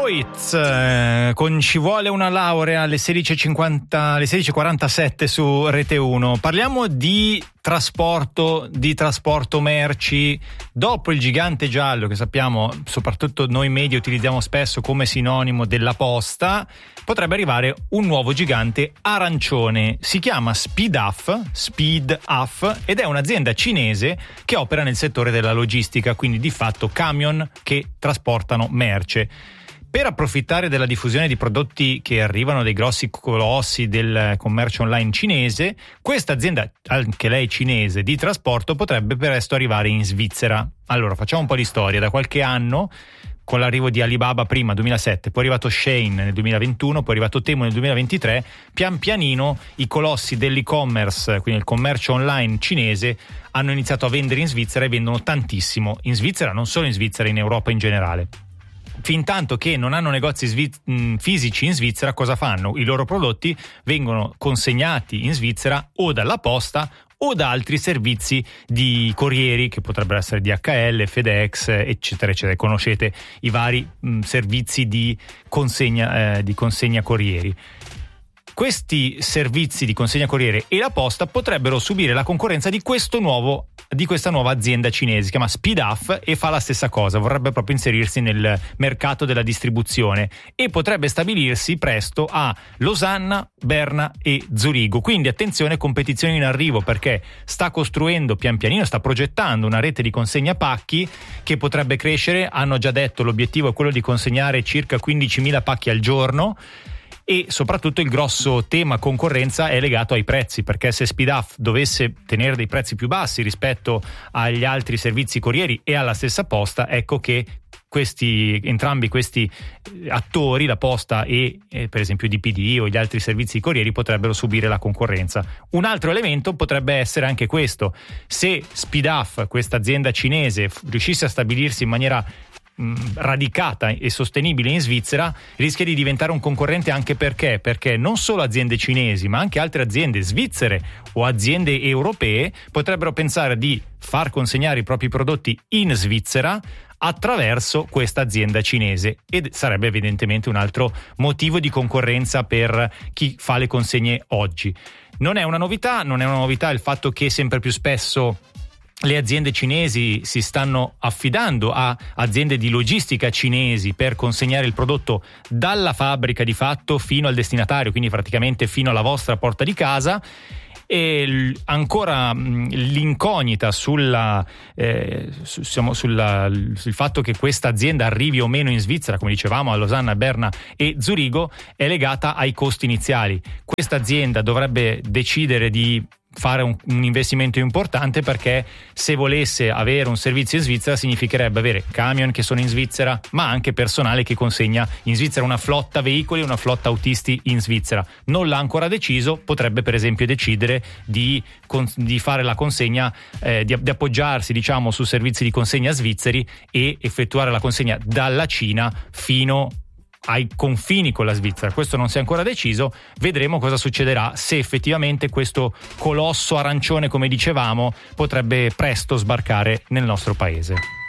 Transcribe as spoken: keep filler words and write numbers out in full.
Voiz eh, con Ci vuole una laurea alle sedici e cinquanta, alle sedici e quarantasette su Rete uno. Parliamo di trasporto, di trasporto merci. Dopo il gigante giallo, che sappiamo soprattutto noi media utilizziamo spesso come sinonimo della posta, potrebbe arrivare un nuovo gigante arancione. Si chiama SpeedAF, SpeedAF, ed è un'azienda cinese che opera nel settore della logistica, quindi di fatto camion che trasportano merce. Per approfittare della diffusione di prodotti che arrivano dai grossi colossi del commercio online cinese, questa azienda, anche lei cinese, di trasporto potrebbe presto arrivare in Svizzera. Allora, facciamo un po' di storia. Da qualche anno, con l'arrivo di Alibaba prima, duemilasette, poi è arrivato Shein nel duemilaventuno, poi è arrivato Temu nel duemilaventitré, pian pianino i colossi dell'e-commerce, quindi il commercio online cinese, hanno iniziato a vendere in Svizzera e vendono tantissimo in Svizzera, non solo in Svizzera, in Europa in generale. Fintanto che non hanno negozi sviz- mh, fisici in Svizzera, cosa fanno? I loro prodotti vengono consegnati in Svizzera o dalla posta o da altri servizi di corrieri, che potrebbero essere D H L, FedEx, eccetera, eccetera. Conoscete i vari mh, servizi di consegna, eh, di consegna corrieri. Questi servizi di consegna corriere e la posta potrebbero subire la concorrenza di questo nuovo di questa nuova azienda cinese, si chiama SpeedAF, e fa la stessa cosa, vorrebbe proprio inserirsi nel mercato della distribuzione e potrebbe stabilirsi presto a Losanna, Berna e Zurigo. Quindi attenzione, competizione in arrivo, perché sta costruendo pian pianino, sta progettando una rete di consegna pacchi che potrebbe crescere. Hanno già detto l'obiettivo è quello di consegnare circa quindicimila pacchi al giorno. E soprattutto il grosso tema concorrenza è legato ai prezzi, perché se SpeedAF dovesse tenere dei prezzi più bassi rispetto agli altri servizi corrieri e alla stessa posta, ecco che questi entrambi questi attori, la posta e eh, per esempio D P D o gli altri servizi corrieri, potrebbero subire la concorrenza. Un altro elemento potrebbe essere anche questo: se SpeedAF, questa azienda cinese, riuscisse a stabilirsi in maniera radicata e sostenibile in Svizzera, rischia di diventare un concorrente. Anche perché perché non solo aziende cinesi ma anche altre aziende svizzere o aziende europee potrebbero pensare di far consegnare i propri prodotti in Svizzera attraverso questa azienda cinese, ed sarebbe evidentemente un altro motivo di concorrenza per chi fa le consegne oggi. Non è una novità, non è una novità il fatto che sempre più spesso le aziende cinesi si stanno affidando a aziende di logistica cinesi per consegnare il prodotto dalla fabbrica di fatto fino al destinatario, quindi praticamente fino alla vostra porta di casa. E l- ancora mh, l'incognita sulla, eh, su, siamo sulla, sul fatto che questa azienda arrivi o meno in Svizzera, come dicevamo a Losanna, Berna e Zurigo, è legata ai costi iniziali. Questa azienda dovrebbe decidere di fare un, un investimento importante, perché se volesse avere un servizio in Svizzera significherebbe avere camion che sono in Svizzera, ma anche personale che consegna in Svizzera, una flotta veicoli, una flotta autisti in Svizzera. Non l'ha ancora deciso, potrebbe per esempio decidere di, con, di fare la consegna, eh, di, di appoggiarsi diciamo su servizi di consegna svizzeri e effettuare la consegna dalla Cina fino ai confini con la Svizzera. Questo non si è ancora deciso, vedremo cosa succederà, se effettivamente questo colosso arancione, come dicevamo, potrebbe presto sbarcare nel nostro paese.